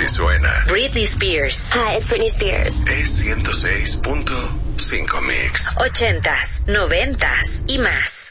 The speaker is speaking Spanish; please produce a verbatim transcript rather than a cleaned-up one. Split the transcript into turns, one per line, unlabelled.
Si suena
Britney Spears.
Hi, it's Britney Spears.
Es ciento seis punto cinco Mix.
Ochentas, noventas y más.